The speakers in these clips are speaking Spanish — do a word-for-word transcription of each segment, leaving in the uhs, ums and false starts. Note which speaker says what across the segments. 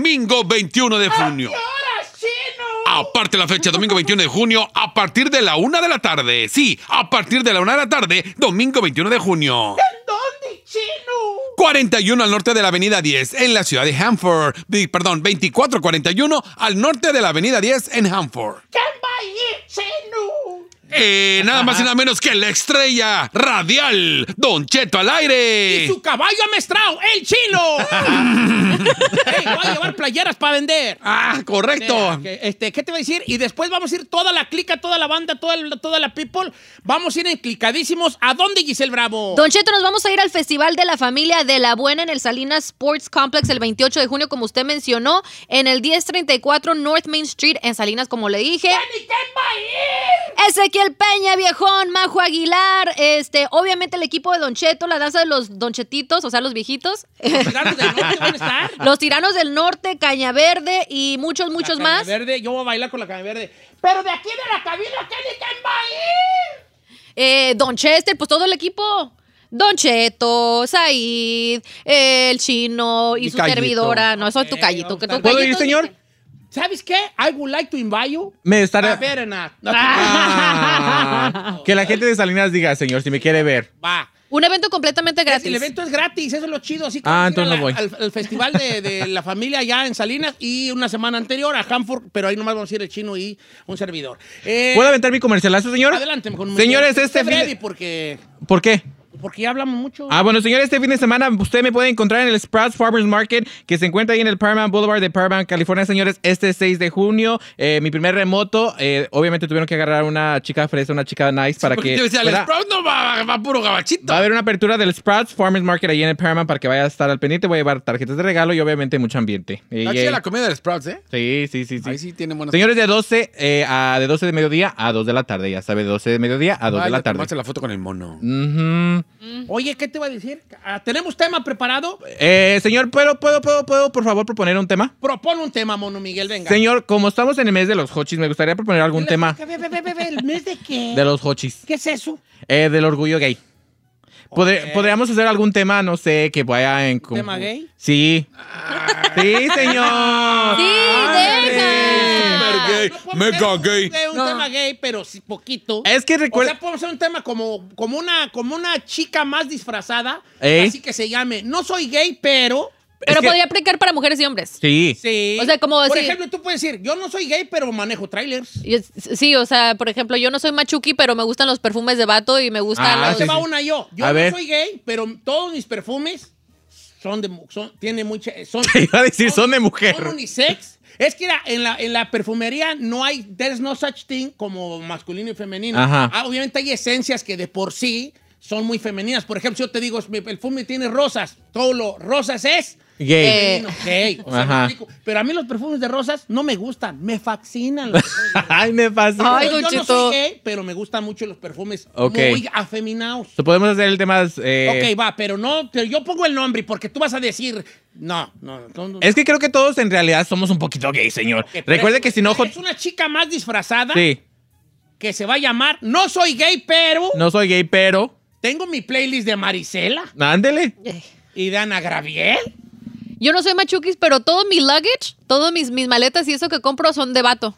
Speaker 1: domingo veintiuno de junio.
Speaker 2: ¿A qué horas, chino?
Speaker 1: Aparte la fecha, domingo veintiuno de junio, a partir de la una de la tarde. Sí, a partir de la una de la tarde, domingo veintiuno de junio.
Speaker 2: ¿En dónde, chino?
Speaker 1: cuarenta y uno al norte de la avenida diez, en la ciudad de Hanford. Di- Perdón, veinticuatro cuarenta y uno al norte de la avenida diez, en Hanford.
Speaker 2: ¿Quién va a ir, chino?
Speaker 1: Eh, nada más y nada menos que la estrella radial, Don Cheto al aire.
Speaker 2: Y su caballo amestrado, el chino. Hey, voy a llevar playeras para vender.
Speaker 1: Ah, correcto.
Speaker 2: Eh, que- este, ¿Qué te voy a decir? Y después vamos a ir toda la clica, toda la banda, toda, el- toda la people. Vamos a ir enclicadísimos. ¿A dónde, Giselle Bravo?
Speaker 3: Don Cheto, nos vamos a ir al Festival de la Familia de la Buena en el Salinas Sports Complex el veintiocho de junio, como usted mencionó, en el diez treinta y cuatro North Main Street en Salinas, como le dije.
Speaker 2: ¿Y quién va a ir?
Speaker 3: Ezequiel Peña, viejón, Majo Aguilar, este, obviamente el equipo de Don Cheto, la danza de los Don Chetitos, o sea, los viejitos.
Speaker 2: ¿Los tiranos del norte van a estar?
Speaker 3: Los Tiranos del Norte, Caña Verde y muchos, muchos
Speaker 2: La
Speaker 3: más.
Speaker 2: Caña Verde, yo voy a bailar con la caña verde. Pero de aquí de la cabina, ¿quién y quién va a ir?
Speaker 3: Eh, Don Chester, pues todo el equipo. Don Cheto, Said, eh, el chino y
Speaker 1: Mi
Speaker 3: su
Speaker 1: Callito.
Speaker 3: servidora. No, soy tu
Speaker 2: Ok,
Speaker 3: callito. Que tu
Speaker 2: ¿puedo
Speaker 3: callito
Speaker 4: ir, señor?
Speaker 3: dice-
Speaker 2: ¿Sabes qué? I would like to invite you.
Speaker 4: Me estará...
Speaker 2: A better not.
Speaker 4: Ah, que la gente de Salinas diga, señor, si me quiere ver.
Speaker 2: Va.
Speaker 3: Un evento completamente gratis.
Speaker 2: El evento es gratis, eso es lo chido. Así que
Speaker 4: Ah,
Speaker 2: vamos a ir
Speaker 4: entonces
Speaker 2: a
Speaker 4: no voy.
Speaker 2: la- al, al festival de, de la familia allá en Salinas y una semana anterior a Hanford, pero ahí nomás vamos a ir el chino y un servidor. Eh,
Speaker 4: ¿Puedo aventar mi comercialazo, señor?
Speaker 2: Adelante, mejor.
Speaker 4: Señores, este
Speaker 2: Esté
Speaker 4: fin de-
Speaker 2: breve porque,
Speaker 4: ¿Por qué?
Speaker 2: porque ya hablamos mucho.
Speaker 4: Ah, bueno, señores, este fin de semana usted me puede encontrar en el Sprouts Farmers Market, que se encuentra ahí en el Paramount Boulevard de Paramount, California, señores, este seis de junio. Eh, mi primer remoto, eh, obviamente tuvieron que agarrar una chica fresa, una chica nice para
Speaker 1: Porque
Speaker 4: que...
Speaker 1: yo decía, el
Speaker 4: fuera-
Speaker 1: Sprout no va, va puro gabachito.
Speaker 4: Va a haber una apertura del Sprouts Farmers Market ahí en el Paramount para que vaya a estar al pendiente. Voy a llevar tarjetas de regalo y obviamente mucho ambiente. Y,
Speaker 1: Está
Speaker 4: eh,
Speaker 1: chida la comida del Sprouts, ¿eh?
Speaker 4: sí, sí, sí, sí.
Speaker 1: Ahí sí tiene buenas.
Speaker 4: Señores, de doce, eh, a, de doce de mediodía a dos de la tarde. Ya sabe, de doce de mediodía a dos
Speaker 1: Ah,
Speaker 4: de la
Speaker 1: ya
Speaker 4: tarde.
Speaker 1: tomaste la foto con el mono.
Speaker 4: Ujú.
Speaker 2: Oye, ¿qué te voy a decir? Ah, ¿Tenemos tema preparado?
Speaker 4: Eh, señor, ¿puedo, puedo, puedo, puedo, por favor, proponer un tema?
Speaker 2: Propone un tema, Mono Miguel, venga.
Speaker 4: Señor, como estamos en el mes de los hochis, me gustaría proponer algún tema
Speaker 2: Ve, ve, ve, ve, ve, ¿el mes de qué?
Speaker 4: de los hochis.
Speaker 2: ¿Qué es eso?
Speaker 4: Eh, del orgullo gay. Podr-
Speaker 2: Ok.
Speaker 4: Podríamos hacer algún tema, no sé, que vaya en... con-
Speaker 2: ¿Tema gay?
Speaker 4: Sí. Sí, señor.
Speaker 3: Sí, deja.
Speaker 1: Super gay,
Speaker 2: No podemos
Speaker 1: mega
Speaker 2: hacer un-
Speaker 1: gay.
Speaker 2: Un,
Speaker 4: No.
Speaker 2: tema gay, pero sí poquito.
Speaker 4: Es que
Speaker 2: O
Speaker 4: recuerda...
Speaker 2: sea, podemos hacer un tema como, como, una, como una chica más disfrazada.
Speaker 4: Ey.
Speaker 2: Así que se llame No soy gay, pero...
Speaker 3: Pero
Speaker 4: es que-
Speaker 3: podría aplicar para mujeres y hombres.
Speaker 4: Sí.
Speaker 2: Sí.
Speaker 3: O sea, como
Speaker 2: Por
Speaker 3: decir-
Speaker 2: ejemplo, tú puedes decir, yo no soy gay, pero manejo trailers.
Speaker 3: Y es- Sí, o sea, por ejemplo, yo no soy machuki, pero me gustan los perfumes de vato y me gustan
Speaker 4: Ah,
Speaker 3: los...
Speaker 2: Ahí
Speaker 4: sí,
Speaker 2: te va
Speaker 4: sí.
Speaker 2: una yo. Yo
Speaker 4: A
Speaker 2: no
Speaker 4: ver.
Speaker 2: soy gay, pero todos mis perfumes son de... mu- Son, tiene mucha... Son,
Speaker 4: Te iba a decir, son de mujer.
Speaker 2: Son unisex. Es que era, en, la, en la perfumería no hay, there's no such thing como masculino y femenino.
Speaker 4: Ajá.
Speaker 2: Ah, obviamente hay esencias que de por sí son muy femeninas. Por ejemplo, si yo te digo, mi perfume tiene rosas, todo lo rosas es
Speaker 4: Gay.
Speaker 3: Eh,
Speaker 2: femenino, gay. O sea,
Speaker 4: Ajá.
Speaker 2: me explico. Pero a mí los perfumes de rosas no me gustan, me fascinan. Los perfumes de rosas.
Speaker 4: Ay, me fascina.
Speaker 3: Ay,
Speaker 2: yo
Speaker 3: Don
Speaker 2: no
Speaker 3: Cheto.
Speaker 2: soy gay, pero me gustan mucho los perfumes
Speaker 4: Ok.
Speaker 2: muy afeminados.
Speaker 4: So, podemos hacer el tema... eh,
Speaker 2: Ok, va, pero no, te- yo pongo el nombre porque tú vas a decir, no, no, no, no.
Speaker 4: Es que creo que todos en realidad somos un poquito gay, señor.
Speaker 2: Ok, pero
Speaker 4: Recuerde
Speaker 2: es-
Speaker 4: que si no...
Speaker 2: Es una chica más disfrazada
Speaker 4: Sí.
Speaker 2: que se va a llamar No soy gay, pero
Speaker 4: No soy gay, pero...
Speaker 2: tengo mi playlist de Marisela
Speaker 4: Ándele.
Speaker 2: y de Ana Graviel.
Speaker 3: Yo no soy machukis, pero todo mi luggage, todas mis, mis maletas y eso que compro son de vato.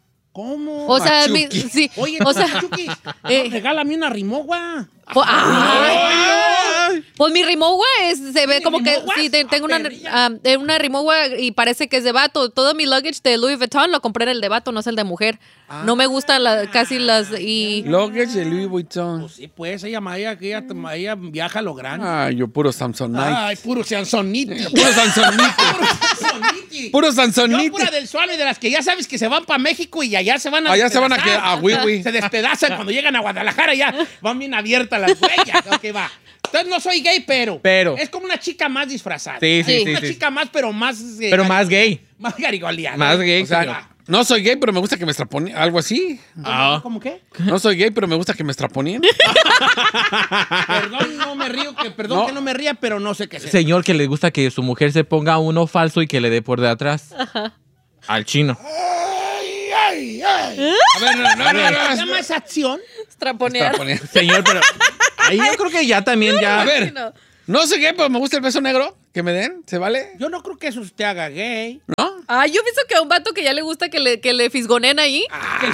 Speaker 2: ¿Cómo?
Speaker 3: O sea, mi-
Speaker 1: Machuki.
Speaker 3: sí.
Speaker 2: Oye,
Speaker 3: o sea,
Speaker 2: Chuquis,
Speaker 3: eh.
Speaker 2: regálame una rimogua.
Speaker 3: po- ay.
Speaker 4: Ay.
Speaker 3: Pues mi Rimowa es, se ve
Speaker 2: ¿Tiene
Speaker 3: como que
Speaker 2: Rimowas?
Speaker 3: sí, te- tengo
Speaker 2: Ah,
Speaker 3: una,
Speaker 2: perrilla.
Speaker 3: ah, eh, una Rimowa y parece que es de vato. Todo mi luggage de Louis Vuitton lo compré en el de vato, no es el de mujer. No me gustan la- casi las y
Speaker 1: Luggage de Louis Vuitton.
Speaker 2: Pues sí, pues ella, ella, ella, ella viaja a lo grande.
Speaker 1: Ay, yo puro Samsonite.
Speaker 2: Ay, puro Sansoniti.
Speaker 1: Puro Sansonite.
Speaker 2: Puro Sansoniti.
Speaker 1: Puro
Speaker 2: Yo
Speaker 1: Sansonite.
Speaker 2: pura del suave, de las que ya sabes que se van para México y allá se van a
Speaker 1: Allá se van a
Speaker 2: despedazar.
Speaker 1: quedar a Wiwi.
Speaker 2: Se despedazan cuando llegan a Guadalajara, ya van bien abiertas las huellas. Ok, va. Entonces no soy gay, pero.
Speaker 4: Pero.
Speaker 2: Es como una chica más disfrazada.
Speaker 4: Sí, sí,
Speaker 3: Sí.
Speaker 4: sí.
Speaker 2: Una
Speaker 4: sí.
Speaker 2: chica más, pero más. eh,
Speaker 4: Pero
Speaker 2: gari-
Speaker 4: más gay.
Speaker 2: Más garigoliana.
Speaker 4: Más gay.
Speaker 1: O sea,
Speaker 4: señor.
Speaker 1: no soy gay, pero me gusta que me estraponien. Algo así.
Speaker 2: ¿Cómo, ¿Cómo qué?
Speaker 1: No soy gay, pero me gusta que me estraponien.
Speaker 2: Perdón, no me río, que, perdón
Speaker 1: No.
Speaker 2: que no me ría, pero no sé qué es. eso.
Speaker 4: Señor que le gusta que su mujer se ponga uno falso y que le dé por de atrás. Al chino.
Speaker 2: Ay, ay, ay.
Speaker 1: A ver, no, no, no, no,
Speaker 2: ¿Se
Speaker 1: no.
Speaker 2: llama esa acción?
Speaker 3: Estraponear.
Speaker 1: Estraponear.
Speaker 4: Señor, pero... Ahí yo creo que ya también ya...
Speaker 1: A ver.
Speaker 3: no.
Speaker 1: No soy gay, pero me gusta el beso negro. Que me den, ¿se vale?
Speaker 2: Yo no creo que eso te haga gay.
Speaker 1: ¿No?
Speaker 3: Ay, yo pienso que a un vato que ya le gusta que le, que le fisgonen ahí.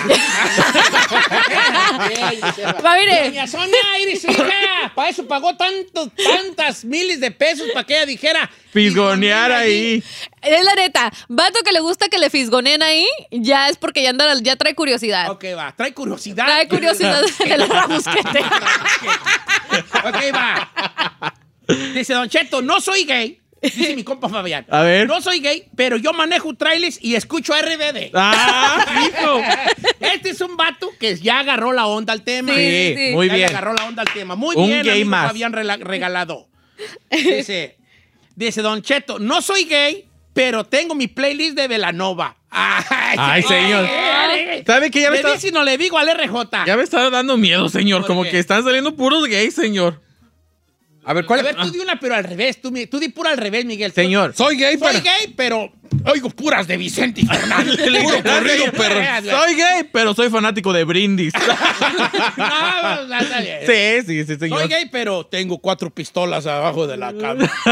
Speaker 3: Va, mire.
Speaker 2: Doña Sonia, Iris, hija, para eso pagó tantos, tantas miles de pesos para que ella dijera.
Speaker 4: Fisgonear ahí.
Speaker 3: Es la neta, vato que le gusta que le fisgonen ahí, ya es porque ya anda, ya trae curiosidad.
Speaker 2: Ok, va, trae curiosidad.
Speaker 3: Trae curiosidad de la rabusquete.
Speaker 2: Ok, va. Dice Don Cheto, no soy gay. Dice mi compa Fabián.
Speaker 4: A ver.
Speaker 2: No soy gay, pero yo manejo trailers y escucho a R B D.
Speaker 4: ¡Ah, hijo!
Speaker 2: Este es un vato que ya agarró la onda al tema.
Speaker 4: Sí,
Speaker 3: sí.
Speaker 4: muy
Speaker 2: Ya
Speaker 4: bien.
Speaker 2: le agarró la onda al tema. Muy
Speaker 4: Un
Speaker 2: bien,
Speaker 4: gay
Speaker 2: amigo
Speaker 4: más.
Speaker 2: Fabián rela- regalado. Dice, dice Don Cheto, no soy gay, pero tengo mi playlist de Velanova. Ay,
Speaker 4: Ay, señor.
Speaker 2: ay.
Speaker 4: ¿Sabe qué? Ya me
Speaker 2: Le
Speaker 4: está,
Speaker 2: dice y no le digo al R J.
Speaker 4: ya me está dando miedo, señor.
Speaker 2: ¿Por
Speaker 4: Como
Speaker 2: qué?
Speaker 4: que están saliendo puros gays, señor.
Speaker 1: A ver,
Speaker 2: A
Speaker 1: ¿cuál
Speaker 2: ver, tú di una, pero al revés. Tú, mi- tú di pura al revés, Miguel. Tú-
Speaker 4: Señor.
Speaker 1: Soy gay,
Speaker 2: Soy
Speaker 1: pero...
Speaker 2: gay, pero oigo puras de Vicente y Fernández.
Speaker 1: Puro corrido, perro.
Speaker 4: Soy gay, pero soy fanático de Brindis.
Speaker 2: No, no, está bien.
Speaker 4: Sí, sí, sí, señor.
Speaker 2: Soy gay, pero tengo cuatro pistolas abajo de la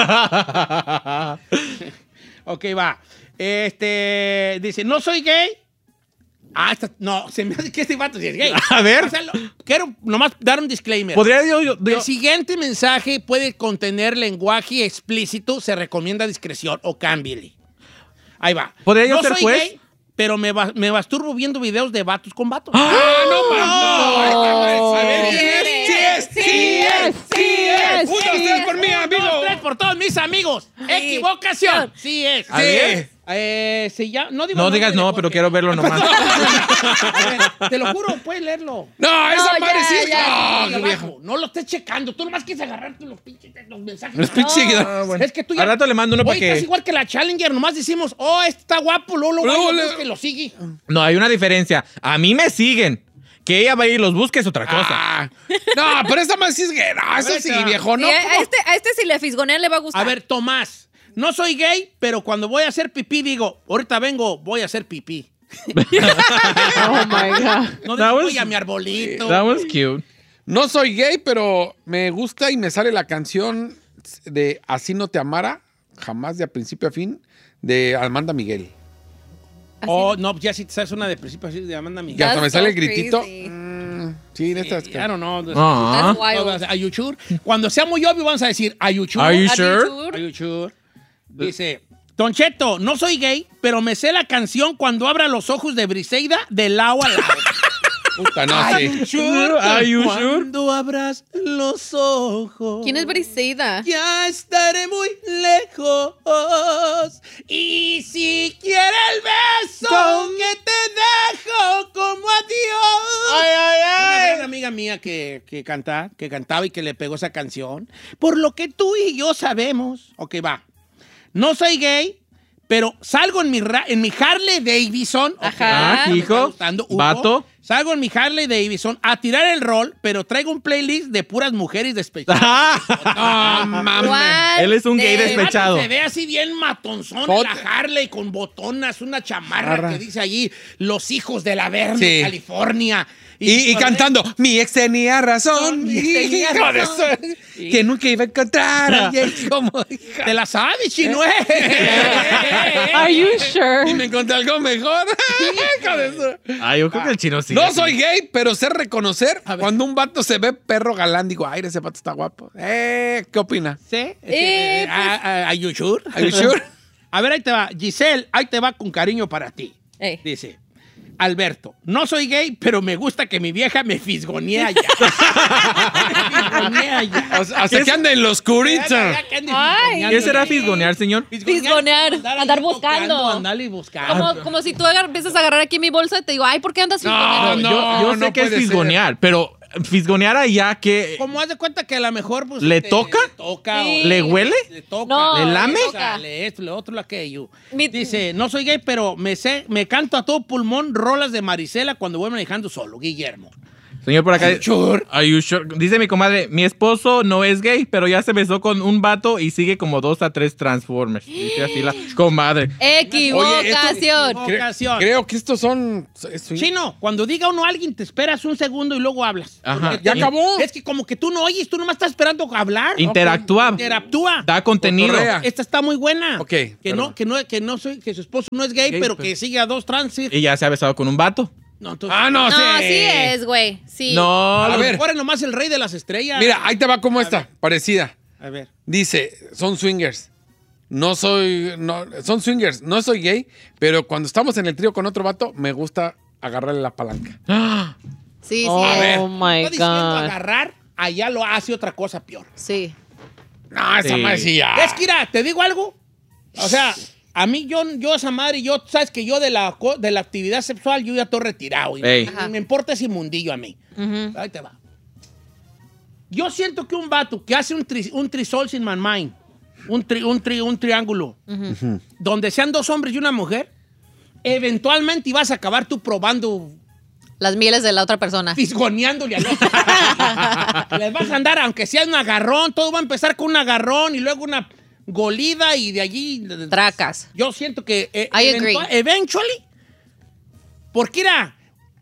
Speaker 2: cama. Ok, va. Este, dice, no soy gay. Ah, esta- no, se me hace que este vato sí es gay.
Speaker 4: A ver.
Speaker 2: O sea, lo- quiero nomás dar un disclaimer.
Speaker 4: Podría yo, yo- yo-
Speaker 2: El siguiente mensaje puede contener lenguaje explícito, se recomienda discreción o cámbiale. Ahí va.
Speaker 4: ¿Podría yo
Speaker 2: no
Speaker 4: ser
Speaker 2: soy
Speaker 4: juez?
Speaker 2: gay, pero me, ba- me masturbo viendo videos de vatos con vatos.
Speaker 1: ¡Ah, no, mames!
Speaker 3: No.
Speaker 1: A ver, ¡sí es! ¡Sí es! ¡Sí es! ¡Uno, tres por mí,
Speaker 2: Dos,
Speaker 1: amigo!
Speaker 2: tres por todos mis amigos. Equivocación. Sí es.
Speaker 4: A ver.
Speaker 2: Eh, se llama- no digo
Speaker 4: No
Speaker 2: el nombre
Speaker 4: digas
Speaker 2: de
Speaker 4: no,
Speaker 2: Jorge.
Speaker 4: pero quiero verlo nomás.
Speaker 2: A ver, te lo juro, puedes leerlo.
Speaker 1: ¡No, esa
Speaker 3: No,
Speaker 1: madre
Speaker 3: ya,
Speaker 1: sí es...
Speaker 3: ya,
Speaker 1: ¡Ah,
Speaker 2: Ahí
Speaker 1: qué viejo!
Speaker 2: abajo. No lo estés checando. Tú nomás quieres agarrarte los pinches los mensajes.
Speaker 1: Los pinches
Speaker 2: No.
Speaker 1: seguidores.
Speaker 4: bueno.
Speaker 2: Es que tú ya...
Speaker 4: Al rato le mando uno para
Speaker 2: Oye,
Speaker 4: que-
Speaker 2: estás igual que la Challenger. Nomás decimos, oh, este está guapo. Luego lo
Speaker 1: Luego
Speaker 2: vaya,
Speaker 1: le-
Speaker 2: busca y lo sigue.
Speaker 4: No, hay una diferencia. A mí me siguen. Que ella vaya y los busque es otra cosa.
Speaker 1: Ah, no, pero esta más sí es gay. No, eso
Speaker 2: ver,
Speaker 1: sí,
Speaker 2: está.
Speaker 1: viejo.
Speaker 3: Sí,
Speaker 1: No,
Speaker 3: a, a
Speaker 1: ¿cómo?
Speaker 3: este, a este si le fisgonean le va a gustar.
Speaker 2: A ver, Tomás. No soy gay, pero cuando voy a hacer pipí digo, ahorita vengo, voy a hacer pipí.
Speaker 3: Oh my God.
Speaker 2: No
Speaker 4: That
Speaker 2: digo,
Speaker 4: was-
Speaker 2: voy a mi arbolito.
Speaker 4: That was cute.
Speaker 1: No soy gay, pero me gusta y me sale la canción de Así no te amara, jamás de a principio a fin, de Amanda Miguel.
Speaker 2: Oh, no, ya si te sabes una de principio así de Amanda
Speaker 1: Y
Speaker 2: Miguel.
Speaker 1: hasta me
Speaker 3: That's
Speaker 1: sale el
Speaker 3: so
Speaker 1: gritito.
Speaker 3: crazy.
Speaker 1: Mm, sí, de estas.
Speaker 2: I don't know.
Speaker 4: Ah.
Speaker 3: That's wild.
Speaker 2: Are you sure? Cuando sea muy obvio vamos a decir, are you sure?
Speaker 4: Are you
Speaker 3: Are you
Speaker 4: sure?
Speaker 3: sure?
Speaker 2: Are you sure? Dice, Don Cheto, no soy gay, pero me sé la canción Cuando abra los ojos de Briseida de lado a lado.
Speaker 1: Puta, no,
Speaker 2: Are
Speaker 1: sí.
Speaker 2: you sure?
Speaker 4: Are you sure?
Speaker 2: Cuando abras los ojos.
Speaker 3: ¿Quién es Briseida?
Speaker 2: Ya estaré muy lejos. Y si quiere el beso que te dejo como adiós.
Speaker 4: Ay, ay,
Speaker 2: Una
Speaker 4: ay.
Speaker 2: gran amiga mía que, que, canta, que cantaba y que le pegó esa canción. Por lo que tú y yo sabemos. Ok, va. No soy gay, pero salgo en mi, ra- en mi Harley Davidson. ok,
Speaker 3: Ajá.
Speaker 2: me está
Speaker 4: hijo,
Speaker 2: gustando, Hugo.
Speaker 4: vato.
Speaker 2: Salgo en mi Harley Davidson a tirar el rol, pero traigo un playlist de puras mujeres despechadas.
Speaker 4: Ah.
Speaker 1: No, mames.
Speaker 3: What
Speaker 4: Él es un gay
Speaker 3: the-
Speaker 4: despechado.
Speaker 2: Se ve así bien matonzón en
Speaker 1: Pot-
Speaker 2: la Harley con botonas, una chamarra
Speaker 1: Arra.
Speaker 2: que dice allí Los hijos de la Verne,
Speaker 1: Sí.
Speaker 2: California.
Speaker 1: Y, y cantando, mi ex tenía razón,
Speaker 2: Mi ex tenía
Speaker 1: hijo de
Speaker 2: razón.
Speaker 1: su- que nunca iba a encontrar a alguien como hija.
Speaker 2: Te la sabes, chino.
Speaker 3: Are you sure?
Speaker 1: Y me encontré algo mejor. Hijo de su-
Speaker 4: Ah, yo creo que el chino sí.
Speaker 1: No soy gay, pero sé reconocer cuando un vato se ve perro galán. Digo, ay, ese vato está guapo. Eh, ¿qué opina?
Speaker 2: ¿Sí?
Speaker 3: Eh,
Speaker 2: Ah, ah, ¿Are you sure?
Speaker 1: Are you sure?
Speaker 2: A ver, ahí te va. Giselle, ahí te va con cariño para ti.
Speaker 3: Ey.
Speaker 2: Dice, Alberto, no soy gay, pero me gusta que mi vieja me fisgonea ya. Me fisgonea ya.
Speaker 1: O sea, hasta que anda en lo oscurito.
Speaker 2: Ya, ya que ande
Speaker 3: Ay.
Speaker 2: fisgoneando.
Speaker 4: ¿Qué será fisgonear, señor?
Speaker 3: Fisgonear, andar
Speaker 2: ahí
Speaker 3: buscando.
Speaker 2: tocando, Andarle buscando.
Speaker 3: Como, como si tú agar- empiezas a agarrar aquí mi bolsa y te digo, ay, ¿por qué andas fisgoneando?
Speaker 1: No,
Speaker 4: yo yo sé
Speaker 1: no
Speaker 4: que es
Speaker 1: puede ser.
Speaker 4: fisgonear, pero fisgonear allá que...
Speaker 2: Como haz de cuenta que a lo mejor pues,
Speaker 4: ¿Le
Speaker 2: te-
Speaker 4: toca?
Speaker 2: le toca
Speaker 3: Sí.
Speaker 2: o-
Speaker 4: ¿Le huele?
Speaker 2: Le toca.
Speaker 3: No,
Speaker 4: ¿Le lame?
Speaker 2: Le toca, le esto, le otro, lo aquello.
Speaker 3: Mi-
Speaker 2: Dice, no soy gay, pero me sé, me canto a todo pulmón rolas de Marisela cuando voy manejando solo, Guillermo.
Speaker 4: Señor por acá.
Speaker 2: Are you sure?
Speaker 4: Are you sure? Dice mi comadre, mi esposo no es gay, pero ya se besó con un vato y sigue como dos a tres Transformers. Dice así la comadre.
Speaker 3: Equivocación.
Speaker 2: Oye, Ocasión.
Speaker 1: Creo que estos son... es-
Speaker 2: Chino, cuando diga uno a alguien, te esperas un segundo y luego hablas.
Speaker 4: Ajá.
Speaker 2: Porque
Speaker 1: ¿Ya
Speaker 2: te-
Speaker 1: acabó?
Speaker 2: Es que como que tú no oyes, tú nomás estás esperando hablar.
Speaker 4: Interactúa.
Speaker 2: Interactúa.
Speaker 4: Da contenido.
Speaker 1: Cotorrea.
Speaker 2: Esta está muy buena.
Speaker 1: Ok,
Speaker 2: Que
Speaker 1: perdón.
Speaker 2: no, que no, que no soy, que su esposo no es gay,
Speaker 4: Gay,
Speaker 2: pero
Speaker 4: pero-
Speaker 2: que sigue a dos trans. sí.
Speaker 4: Y ya se ha besado con un vato.
Speaker 2: No, entonces,
Speaker 1: Ah, no,
Speaker 3: No,
Speaker 1: sí.
Speaker 3: sí es, güey. Sí.
Speaker 4: No.
Speaker 1: A
Speaker 2: a
Speaker 1: ver.
Speaker 2: ver, ahora nomás el rey de las estrellas.
Speaker 1: Mira, ahí te va como esta, parecida.
Speaker 2: A ver.
Speaker 1: Dice, son swingers. No soy... No, son swingers. No soy gay, pero cuando estamos en el trío con otro vato, me gusta agarrarle la palanca.
Speaker 3: Sí, sí
Speaker 5: Oh
Speaker 3: es.
Speaker 1: ver.
Speaker 5: my
Speaker 2: Está diciendo
Speaker 5: God.
Speaker 2: agarrar, allá lo hace otra cosa peor.
Speaker 3: Sí.
Speaker 1: No, esa
Speaker 4: Sí.
Speaker 1: madre sí ya.
Speaker 2: Es que, mira, te digo algo. O sea, a mí, yo, yo esa madre, yo, sabes que yo de la, co- de la actividad sexual, yo ya estoy retirado. Y
Speaker 4: Ey.
Speaker 2: me-
Speaker 3: Ajá.
Speaker 2: me importa ese mundillo a mí.
Speaker 3: Ujú.
Speaker 2: Ahí te va. Yo siento que un vato que hace un, tri, un trisol sin man mind, un, tri, un, tri, un triángulo, donde sean dos hombres y una mujer, eventualmente ibas a acabar tú probando,
Speaker 3: Las mieles de la otra persona.
Speaker 2: fisgoneándole al otro. Les vas a andar, aunque sea un agarrón, todo va a empezar con un agarrón y luego una golida y de allí...
Speaker 3: Tracas.
Speaker 2: Yo siento que eh,
Speaker 3: I agree.
Speaker 2: eventua- eventually, porque era,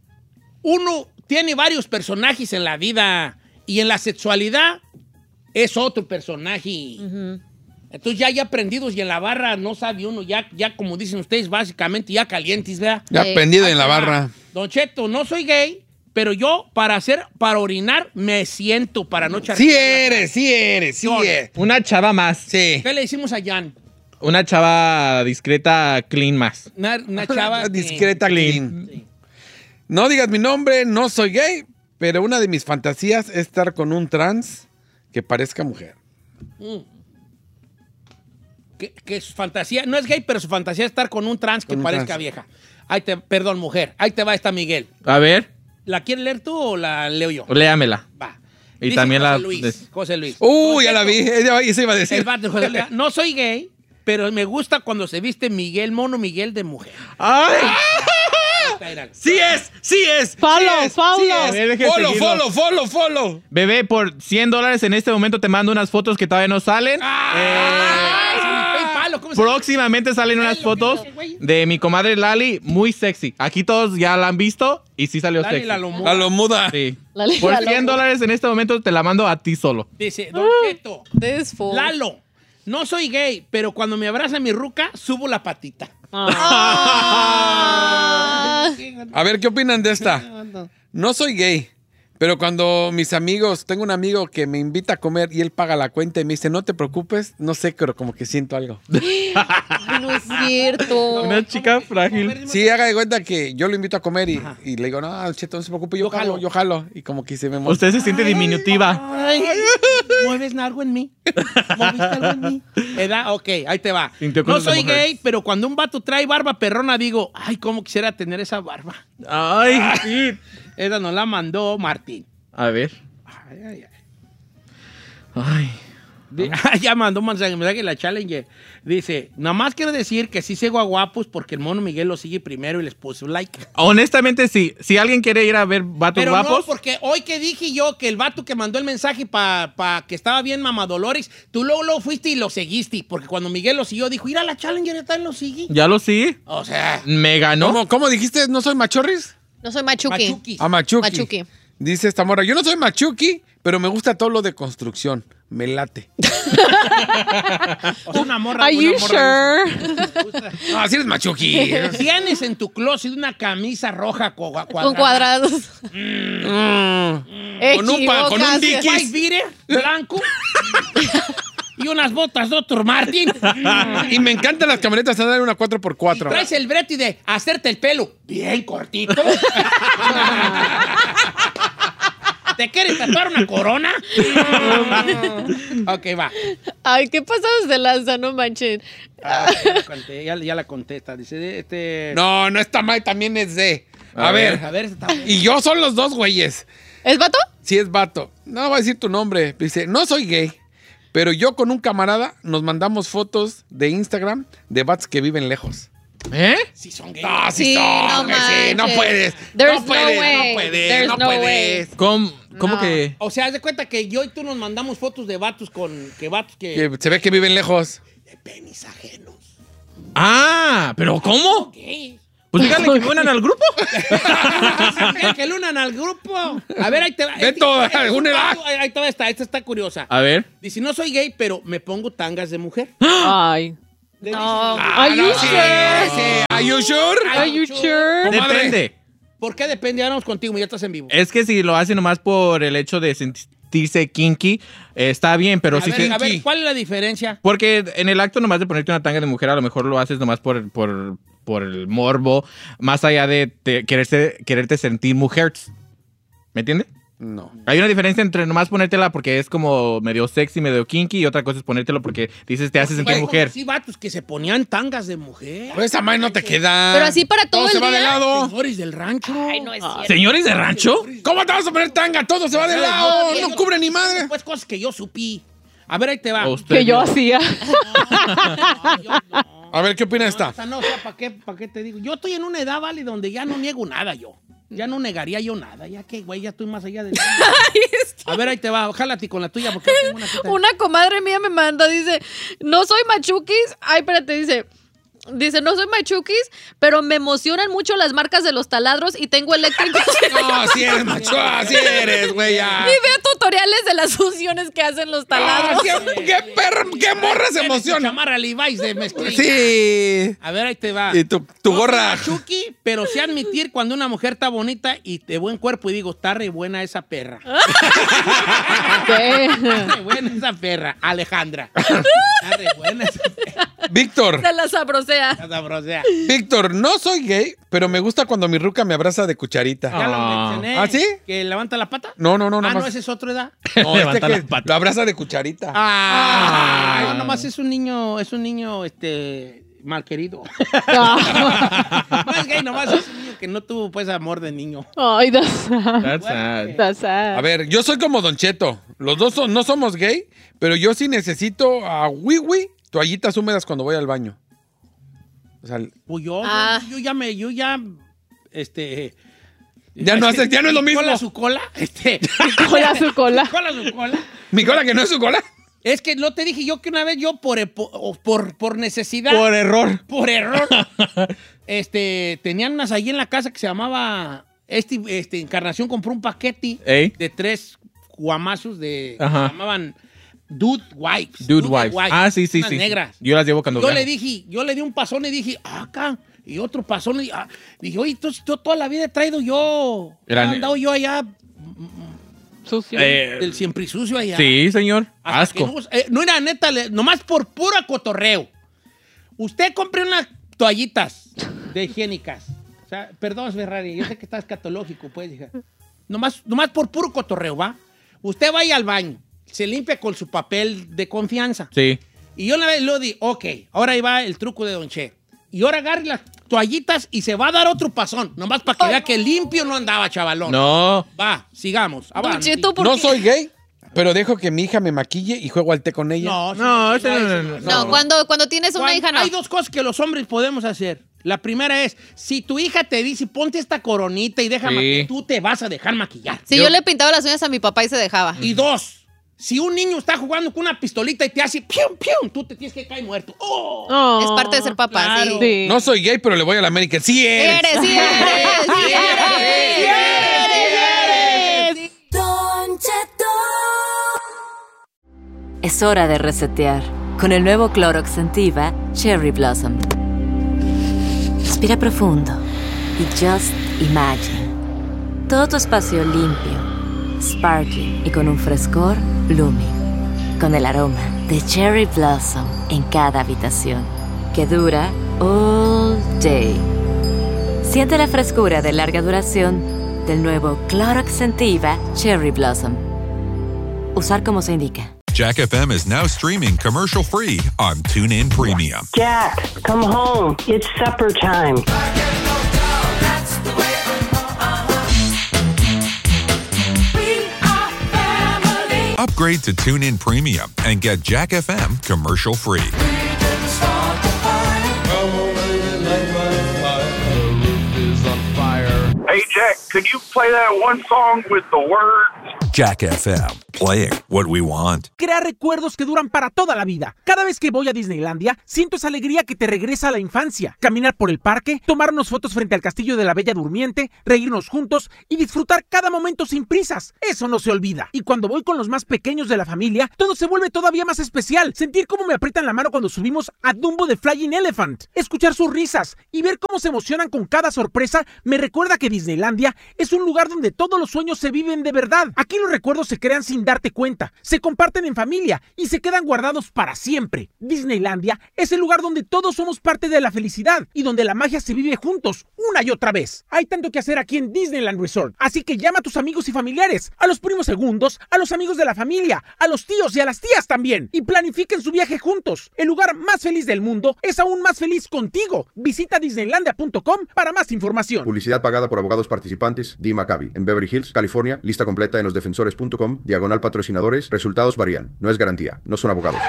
Speaker 2: uno tiene varios personajes en la vida y en la sexualidad es otro personaje. Entonces ya, ya aprendidos y en la barra no sabe uno, ya, ya como dicen ustedes, básicamente ya calientes, ¿verdad?
Speaker 1: Ya
Speaker 3: Sí.
Speaker 1: prendido
Speaker 2: Ahí
Speaker 1: en la
Speaker 2: te va.
Speaker 1: barra.
Speaker 2: Don Cheto, no soy gay, pero yo para hacer, para orinar, me siento para no echar.
Speaker 1: Sí eres, sí eres, sí eres.
Speaker 4: Una chava más.
Speaker 1: Sí.
Speaker 2: ¿Qué le decimos a Jan?
Speaker 4: Una chava discreta, clean más.
Speaker 2: Una, una chava que-
Speaker 1: Discreta, clean.
Speaker 2: Sí.
Speaker 1: No digas mi nombre, no soy gay, pero una de mis fantasías es estar con un trans que parezca mujer.
Speaker 2: Que, que su fantasía, no es gay, pero su fantasía es estar con un trans que
Speaker 1: Con un
Speaker 2: parezca
Speaker 1: trans.
Speaker 2: vieja. Ahí te, perdón, mujer. Ahí te va esta Miguel.
Speaker 4: A ver,
Speaker 2: ¿La quieres leer tú o la leo yo?
Speaker 4: léamela.
Speaker 2: Va.
Speaker 4: Y
Speaker 2: Dice
Speaker 4: también
Speaker 2: José
Speaker 4: la-
Speaker 2: Luis.
Speaker 4: des-
Speaker 2: José Luis.
Speaker 1: Uh,
Speaker 2: Don
Speaker 1: ya la vi.
Speaker 2: Cheto,
Speaker 1: Ella- Eso iba a decir.
Speaker 2: El vato, José Luis, no soy gay, pero me gusta cuando se viste Miguel, mono Miguel de mujer.
Speaker 4: ¡Ay!
Speaker 2: Mira.
Speaker 1: Sí es, sí es.
Speaker 5: Follow,
Speaker 1: sí es,
Speaker 5: follow.
Speaker 1: sí es.
Speaker 4: A ver, deje
Speaker 1: Follow,
Speaker 4: seguirlo.
Speaker 1: follow, follow, follow.
Speaker 4: Bebé, por cien dólares en este momento te mando unas fotos que todavía no salen.
Speaker 2: Ah, es mi PayPal, ¿o cómo se llama?
Speaker 4: Próximamente salen unas
Speaker 2: Ay,
Speaker 4: fotos
Speaker 2: lo que güey.
Speaker 4: de mi comadre Lali, muy sexy. Aquí todos ya la han visto y sí salió
Speaker 2: Dale
Speaker 4: sexy.
Speaker 2: la lomo.
Speaker 1: La lo muda.
Speaker 4: Sí.
Speaker 3: Lali,
Speaker 4: Por
Speaker 3: la
Speaker 4: cien
Speaker 3: lomo.
Speaker 4: dólares en este momento te la mando a ti solo.
Speaker 2: Dice, Don Cheto,
Speaker 3: This fool.
Speaker 2: Lalo, no soy gay, pero cuando me abraza mi ruca, subo la patita.
Speaker 3: Ah.
Speaker 1: A ver, ¿qué opinan de esta? No soy gay, pero cuando mis amigos, tengo un amigo que me invita a comer y él paga la cuenta y me dice, no te preocupes, no sé, pero como que siento algo.
Speaker 3: Ay, no es cierto.
Speaker 4: Una chica frágil.
Speaker 1: Sí, haga de cuenta que yo lo invito a comer y, y le digo, no, Cheto, no se preocupe, yo,
Speaker 2: Yo
Speaker 1: jalo,
Speaker 2: jalo.
Speaker 1: yo jalo. Y como que se me mueve.
Speaker 4: Usted se siente diminutiva.
Speaker 2: Ay, ¿mueves algo en mí? ¿Moviste algo en mí? ¿Edad? Ok, ahí te va.
Speaker 4: Sintió
Speaker 2: No
Speaker 4: cosas de
Speaker 2: soy
Speaker 4: mujer.
Speaker 2: gay, pero cuando un vato trae barba perrona, digo, ay, cómo quisiera tener esa barba.
Speaker 4: Ay, sí.
Speaker 2: Esa nos la mandó Martín.
Speaker 4: A ver.
Speaker 2: Ay, ay, ay.
Speaker 4: Ay.
Speaker 2: Di- ya mandó un mensaje, me da que la Challenger dice, nada más quiero decir que sí sigo a guapos porque el mono Miguel lo sigue primero y les puso like.
Speaker 4: Honestamente, sí. Si alguien quiere ir a ver vatos
Speaker 2: Pero
Speaker 4: guapos,
Speaker 2: no, porque hoy que dije yo que el vato que mandó el mensaje para pa que estaba bien Mamadolores, tú luego, luego fuiste y lo seguiste, porque cuando Miguel lo siguió dijo, ir a la Challenger, ya también lo sigue.
Speaker 4: ya lo sigue.
Speaker 2: O sea,
Speaker 4: Me ganó.
Speaker 1: ¿Cómo, cómo dijiste? ¿No soy machorris?
Speaker 3: No soy machuki.
Speaker 2: Machuki.
Speaker 1: A machuki.
Speaker 3: Machuki.
Speaker 1: Dice esta morra, yo no soy machuki, pero me gusta todo lo de construcción. Me late.
Speaker 2: O sea, una morra.
Speaker 5: Are
Speaker 2: una
Speaker 5: you
Speaker 2: morra-
Speaker 5: sure?
Speaker 1: No, así eres machuki.
Speaker 2: Tienes en tu closet una camisa roja co- cuadrada.
Speaker 3: Con cuadrados.
Speaker 1: Mm. Con un pa- con un
Speaker 3: Equivocación.
Speaker 1: Dickies.
Speaker 2: White beater, blanco. Y unas botas doctor Martin.
Speaker 1: Y me encantan las camionetas andar en una cuatro por cuatro.
Speaker 2: Traes el brete de hacerte el pelo bien cortito. ¿Te quieres tatuar una corona? Ok, va.
Speaker 3: Ay, ¿qué pasados de lanza? No manchen.
Speaker 2: Ah, ya, la conté, ya, ya la contesta. Dice, este...
Speaker 1: No, no está mal, también es de. A,
Speaker 4: A
Speaker 1: ver.
Speaker 2: A ver, está bien.
Speaker 1: Y yo son los dos güeyes.
Speaker 3: ¿Es vato?
Speaker 1: Si es vato. No va a decir tu nombre. Dice, no soy gay, pero yo con un camarada nos mandamos fotos de Instagram de vatos que viven lejos.
Speaker 4: ¿Eh?
Speaker 2: Sí son gays.
Speaker 1: No, sí,
Speaker 3: Sí,
Speaker 1: son,
Speaker 3: no
Speaker 1: güey, sí, no
Speaker 3: manches.
Speaker 1: puedes.
Speaker 3: There's
Speaker 1: no
Speaker 3: no
Speaker 1: puedes,
Speaker 3: way.
Speaker 1: no puedes,
Speaker 3: There's
Speaker 1: no
Speaker 3: no
Speaker 1: puedes.
Speaker 4: ¿Cómo, cómo
Speaker 3: No.
Speaker 4: que?
Speaker 2: O sea, haz de cuenta que yo y tú nos mandamos fotos de vatos con... Que vatos que...
Speaker 1: Que se ve que viven lejos.
Speaker 2: De penis ajenos.
Speaker 4: Ah, ¿pero cómo?
Speaker 2: ¿Qué?
Speaker 4: Pues díganle que me unan al grupo.
Speaker 2: Que le unan al grupo. A ver, ahí te va.
Speaker 1: Beto,
Speaker 2: Este- este-
Speaker 1: únela.
Speaker 2: Ahí ahí te va esta. Esta está curiosa.
Speaker 4: A ver.
Speaker 2: Dice, no soy gay, pero me pongo tangas de mujer.
Speaker 5: Ay.
Speaker 2: Le
Speaker 3: No.
Speaker 1: Ah,
Speaker 5: Are you
Speaker 1: no,
Speaker 5: sure?
Speaker 1: sí, sí. Are you sure?
Speaker 2: dice,
Speaker 5: Are you sure?
Speaker 1: Comadre.
Speaker 4: Depende.
Speaker 2: ¿Por qué depende? Ahora vamos contigo, ya estás en vivo.
Speaker 4: Es que si lo hace nomás por el hecho de sentirse kinky, eh, está bien, pero
Speaker 2: a,
Speaker 4: si
Speaker 2: ver,
Speaker 4: se-
Speaker 2: a ver, ¿cuál es la diferencia?
Speaker 4: Porque en el acto nomás de ponerte una tanga de mujer, a lo mejor lo haces nomás por, por, por el morbo, más allá de te- quererte, quererte sentir mujer. ¿Me entiendes?
Speaker 1: No.
Speaker 4: Hay una diferencia entre nomás ponértela porque es como medio sexy, medio kinky, y otra cosa es ponértelo porque dices te hace sentir
Speaker 2: Güey,
Speaker 4: mujer.
Speaker 2: Sí, vatos que se ponían tangas de mujer.
Speaker 1: Pues esa madre no te queda.
Speaker 3: Pero así para todo
Speaker 1: se
Speaker 3: el
Speaker 1: va de
Speaker 3: día.
Speaker 1: lado.
Speaker 2: Señores del rancho.
Speaker 3: Ay, no es cierto.
Speaker 4: ¿Señores de rancho?
Speaker 1: ¿Cómo te vas a poner tanga? Todo se va de lado. No cubre ni madre.
Speaker 2: Pues cosas que yo supí. A ver, ahí te va.
Speaker 4: ¿O usted
Speaker 5: Que yo
Speaker 4: no?
Speaker 5: hacía.
Speaker 2: No, yo no.
Speaker 1: A ver, ¿qué opina
Speaker 2: O
Speaker 1: esta?
Speaker 2: sea, no, o sea, ¿para qué, ¿para qué te digo? Yo estoy en una edad, vale, donde ya no niego nada yo. Ya no negaría yo nada. Ya que, güey, ya estoy más allá de... A ver, ahí te va. Jálate con la tuya porque tengo una aquí también.
Speaker 3: Una comadre mía me manda, dice, no soy machuquis. Ay, espérate, dice, dice, no soy machuquis, pero me emocionan mucho las marcas de los taladros y tengo eléctricos.
Speaker 1: No, si eres macho, así eres, güey, ya.
Speaker 3: Y veo tutoriales de las funciones que hacen los
Speaker 1: Ah,
Speaker 3: taladros.
Speaker 1: qué, qué perro, qué morra se
Speaker 2: Tienes tu
Speaker 1: emociona.
Speaker 2: chamarra Levi's de mezclilla.
Speaker 1: Sí.
Speaker 2: A ver, ahí te va.
Speaker 1: Y tu, tu
Speaker 2: No
Speaker 1: gorra.
Speaker 2: soy machuqui, pero sí admitir cuando una mujer está bonita y de buen cuerpo y digo, está re buena esa perra.
Speaker 5: ¿Qué?
Speaker 2: Está re buena esa perra, Alejandra. Está re buena esa perra.
Speaker 1: Víctor,
Speaker 3: Se la sabrosea.
Speaker 2: Está sabrosea.
Speaker 1: Víctor, no soy gay, pero me gusta cuando mi ruca me abraza de cucharita.
Speaker 2: Ya lo
Speaker 4: Ah.
Speaker 2: mencioné.
Speaker 1: ¿Ah, sí?
Speaker 2: ¿Que levanta la pata?
Speaker 1: No, no, no,
Speaker 2: Ah,
Speaker 1: nomás.
Speaker 2: no, ese es otro edad.
Speaker 1: No, este
Speaker 4: Levanta
Speaker 1: que
Speaker 4: la pata.
Speaker 1: lo abraza de cucharita.
Speaker 2: Ah,
Speaker 4: Ay.
Speaker 2: no, nomás es un niño, es un niño, este, mal querido.
Speaker 5: Ah.
Speaker 2: No es gay, nomás es un niño que no tuvo, pues, amor de niño.
Speaker 5: Ay, that's sad.
Speaker 4: That's sad.
Speaker 5: That's sad.
Speaker 1: A ver, yo soy como Don Cheto. Los dos son- no somos gay, pero yo sí necesito a Wiwi toallitas húmedas cuando voy al baño. O sea,
Speaker 2: Pues yo,
Speaker 3: Ah.
Speaker 2: yo, yo ya me, yo ya, este...
Speaker 1: ya no hace, ya no es lo
Speaker 2: mi
Speaker 1: mismo.
Speaker 2: cola su cola, este...
Speaker 5: Cola su cola.
Speaker 2: cola su cola.
Speaker 1: Mi cola que no es su cola.
Speaker 2: Es que no te dije yo que una vez yo por, por, por, por necesidad...
Speaker 1: Por error.
Speaker 2: por error, este, tenían unas ahí en la casa que se llamaba, este, este Encarnación compró un paquete
Speaker 4: Ey.
Speaker 2: de tres guamazos de,
Speaker 4: Ajá.
Speaker 2: se llamaban Dude Wipes.
Speaker 4: Dude wipes. Ah, sí, sí,
Speaker 2: unas
Speaker 4: sí.
Speaker 2: negras.
Speaker 4: Yo las llevo cuando
Speaker 2: Yo
Speaker 4: viajo.
Speaker 2: le dije, yo le di un pasón y dije, ah, acá, y otro pasón, y ah, dije, oye, entonces yo toda la vida he traído yo, he
Speaker 4: Era ne-
Speaker 2: andado yo allá,
Speaker 5: Sucio.
Speaker 4: Eh,
Speaker 2: del siempre y sucio allá.
Speaker 4: sí, señor.
Speaker 2: Hasta que
Speaker 4: Asco.
Speaker 2: No, eh, no era neta, le- nomás por pura cotorreo. Usted compre unas toallitas de higiénicas. O sea, perdón, Ferrari, yo sé que está escatológico, pues, hija. Nomás, nomás por puro cotorreo, ¿va? Usted vaya al baño, se limpia con su papel de confianza.
Speaker 4: Sí.
Speaker 2: Y yo una vez lo di, ok, ahora ahí va el truco de Don Che. Y ahora agarre las toallitas y se va a dar otro pasón, nomás para que vea que limpio no andaba, chavalón.
Speaker 4: No.
Speaker 2: Va, sigamos.
Speaker 3: Don
Speaker 2: avance.
Speaker 3: Cheto, ¿por
Speaker 1: No
Speaker 3: qué?
Speaker 1: soy gay, pero dejo que mi hija me maquille y juego al té con ella.
Speaker 2: No,
Speaker 4: No,
Speaker 2: sí,
Speaker 4: ese no, no, no,
Speaker 3: No, cuando, cuando tienes una
Speaker 2: Cuando-
Speaker 3: hija, no.
Speaker 2: Hay dos cosas que los hombres podemos hacer. La primera es, si tu hija te dice, ponte esta coronita y deja
Speaker 4: Sí.
Speaker 2: maquillar, tú te vas a dejar maquillar.
Speaker 3: Si yo, le pintaba las uñas a mi papá y se dejaba.
Speaker 2: Y dos, si un niño está jugando con una pistolita y te hace pium, pium, tú te tienes que caer muerto. ¡Oh!
Speaker 5: Oh.
Speaker 3: Es parte de ser papá,
Speaker 2: Claro.
Speaker 3: sí.
Speaker 5: Sí.
Speaker 1: No soy gay, pero le voy a la América. Sí eres.
Speaker 3: Eres, sí eres, sí eres, sí eres.
Speaker 6: Don Cheto. Es hora de resetear con el nuevo Clorox Sentiva Cherry Blossom. Respira profundo y just imagine. Todo tu espacio limpio, sparkling y con un frescor blooming. Con el aroma de Cherry Blossom en cada habitación, que dura all day. Siente la frescura de larga duración del nuevo Clorox Sentiva Cherry Blossom. Usar como se indica.
Speaker 7: Jack F M is now streaming commercial-free on TuneIn Premium.
Speaker 8: Jack, come home. It's supper time.
Speaker 7: Upgrade to TuneIn Premium and get Jack F M commercial-free.
Speaker 9: Jack, could you play that one song with the words?
Speaker 7: Jack F M, playing what we want.
Speaker 10: Crea recuerdos que duran para toda la vida. Cada vez que voy a Disneylandia, siento esa alegría que te regresa a la infancia. Caminar por el parque, tomarnos fotos frente al castillo de la Bella Durmiente, reírnos juntos y disfrutar cada momento sin prisas. Eso no se olvida. Y cuando voy con los más pequeños de la familia, todo se vuelve todavía más especial. Sentir cómo me aprietan la mano cuando subimos a Dumbo the Flying Elephant. Escuchar sus risas y ver cómo se emocionan con cada sorpresa me recuerda que Disneylandia es un lugar donde todos los sueños se viven de verdad. Aquí los recuerdos se crean sin darte cuenta, se comparten en familia y se quedan guardados para siempre. Disneylandia es el lugar donde todos somos parte de la felicidad y donde la magia se vive juntos una y otra vez. Hay tanto que hacer aquí en Disneyland Resort, así que llama a tus amigos y familiares, a los primos segundos, a los amigos de la familia, a los tíos y a las tías también, y planifiquen su viaje juntos. El lugar más feliz del mundo es aún más feliz contigo. Visita disneylandia punto com para más información.
Speaker 11: Publicidad pagada por abogados participantes. Dee Maccabi, en Beverly Hills, California. Lista completa en los defensores punto com, diagonal patrocinadores. Resultados varían. No es garantía. No son abogados.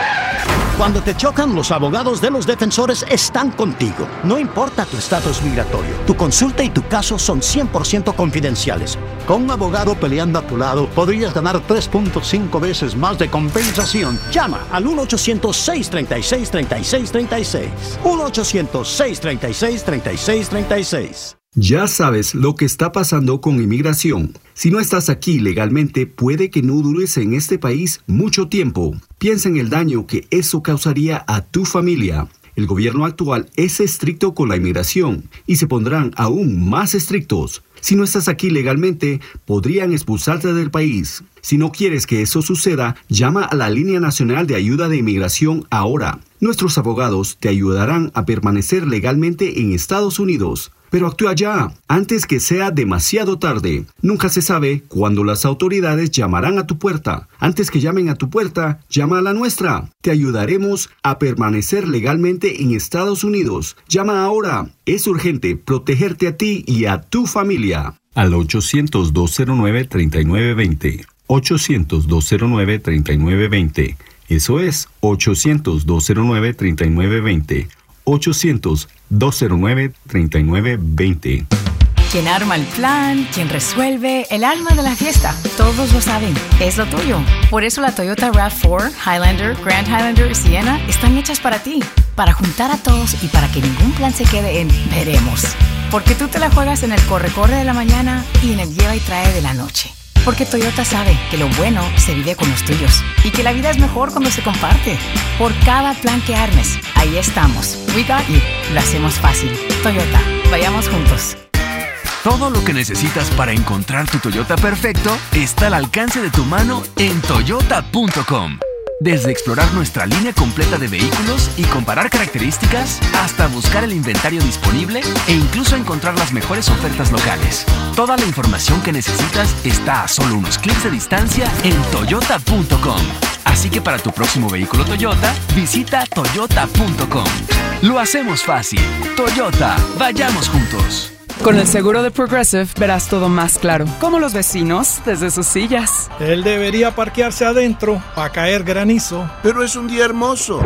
Speaker 12: Cuando te chocan, los abogados de los defensores están contigo. No importa tu estatus migratorio, tu consulta y tu caso son cien por ciento confidenciales. Con un abogado peleando a tu lado, podrías ganar tres punto cinco veces más de compensación. Llama al uno ochocientos, seis treinta y seis, treinta y seis treinta y seis. uno ochocientos, seis treinta y seis, treinta y seis treinta y seis.
Speaker 13: Ya sabes lo que está pasando con inmigración. Si no estás aquí legalmente, puede que no dures en este país mucho tiempo. Piensa en el daño que eso causaría a tu familia. El gobierno actual es estricto con la inmigración y se pondrán aún más estrictos. Si no estás aquí legalmente, podrían expulsarte del país. Si no quieres que eso suceda, llama a la Línea Nacional de Ayuda de Inmigración ahora. Nuestros abogados te ayudarán a permanecer legalmente en Estados Unidos. Pero actúa ya, antes que sea demasiado tarde. Nunca se sabe cuándo las autoridades llamarán a tu puerta. Antes que llamen a tu puerta, llama a la nuestra. Te ayudaremos a permanecer legalmente en Estados Unidos. Llama ahora. Es urgente protegerte a ti y a tu familia. Al ochocientos, dos cero nueve, treinta y nueve veinte. ochocientos, dos cero nueve, treinta y nueve veinte. Eso es ochocientos, dos cero nueve, treinta y nueve veinte. ochocientos, dos cero nueve, treinta y nueve veinte.
Speaker 14: Quien arma el plan, quien resuelve, el alma de la fiesta. Todos lo saben, es lo tuyo. Por eso la Toyota RAV cuatro, Highlander, Grand Highlander y Sienna están hechas para ti. Para juntar a todos y para que ningún plan se quede en veremos. Porque tú te la juegas en el corre-corre de la mañana y en el lleva y trae de la noche. Porque Toyota sabe que lo bueno se vive con los tuyos y que la vida es mejor cuando se comparte. Por cada plan que armes, ahí estamos. We got you. Lo hacemos fácil. Toyota, vayamos juntos.
Speaker 15: Todo lo que necesitas para encontrar tu Toyota perfecto está al alcance de tu mano en toyota punto com. Desde explorar nuestra línea completa de vehículos y comparar características, hasta buscar el inventario disponible e incluso encontrar las mejores ofertas locales. Toda la información que necesitas está a solo unos clics de distancia en toyota punto com. Así que para tu próximo vehículo Toyota, visita toyota punto com. Lo hacemos fácil. Toyota, vayamos juntos.
Speaker 16: Con el seguro de Progressive verás todo más claro, como los vecinos desde sus sillas.
Speaker 17: Él debería parquearse adentro para caer granizo.
Speaker 18: Pero es un día hermoso.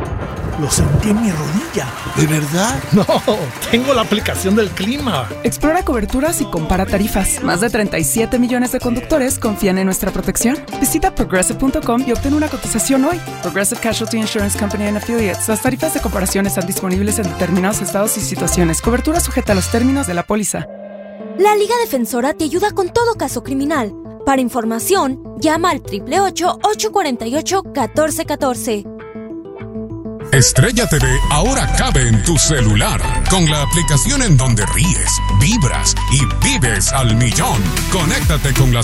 Speaker 17: Lo sentí en mi rodilla.
Speaker 18: ¿De verdad?
Speaker 17: No, tengo la aplicación del clima.
Speaker 16: Explora coberturas y compara tarifas. Más de treinta y siete millones de conductores confían en nuestra protección. Visita progressive punto com y obtén una cotización hoy. Progressive Casualty Insurance Company and Affiliates. Las tarifas de comparación están disponibles en determinados estados y situaciones. Cobertura sujeta a los términos de la póliza.
Speaker 19: La Liga Defensora te ayuda con todo caso criminal. Para información, llama al ocho ocho ocho, ocho cuatro ocho, uno cuatro uno cuatro.
Speaker 20: Estrella T V ahora cabe en tu celular con la aplicación en donde ríes, vibras y vives al millón. Conéctate con las